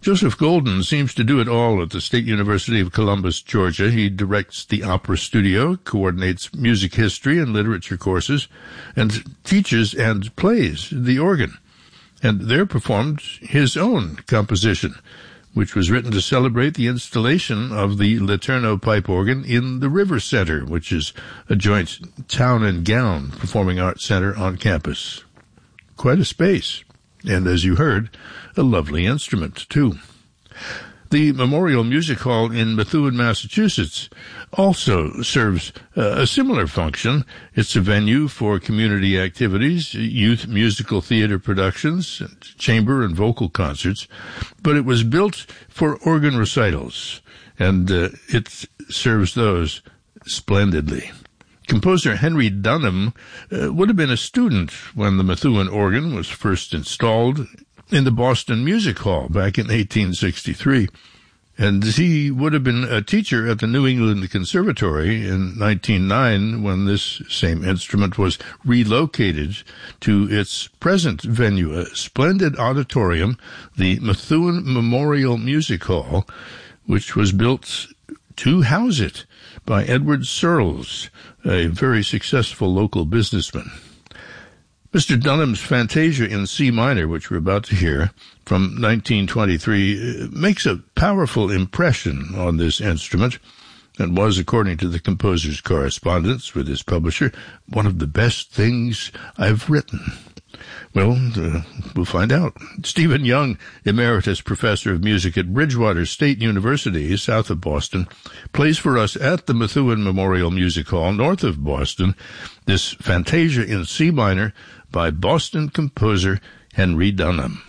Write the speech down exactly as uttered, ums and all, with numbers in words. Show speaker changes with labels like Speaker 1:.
Speaker 1: Joseph Golden seems to do it all at the State University of Columbus, Georgia. He directs the opera studio, coordinates music history and literature courses, and teaches and plays the organ. And there performed his own composition, which was written to celebrate the installation of the Letourneau pipe organ in the River Center, which is a joint town and gown performing arts center on campus. Quite a space, and as you heard, a lovely instrument, too. The Memorial Music Hall in Methuen, Massachusetts, also serves uh, a similar function. It's a venue for community activities, youth musical theater productions, chamber and vocal concerts, but it was built for organ recitals, and uh, it serves those splendidly. Composer Henry Dunham uh, would have been a student when the Methuen organ was first installed in the Boston Music Hall back in eighteen sixty-three. And he would have been a teacher at the New England Conservatory in nineteen oh nine when this same instrument was relocated to its present venue, a splendid auditorium, the Methuen Memorial Music Hall, which was built to house it by Edward Searles, a very successful local businessman. Mister Dunham's Fantasia in C minor, which we're about to hear, from nineteen twenty-three, makes a powerful impression on this instrument and was, according to the composer's correspondence with his publisher, one of the best things I've written. Well, uh, we'll find out. Stephen Young, Emeritus Professor of Music at Bridgewater State University, south of Boston, plays for us at the Methuen Memorial Music Hall, north of Boston, this Fantasia in C minor by Boston composer Henry Dunham.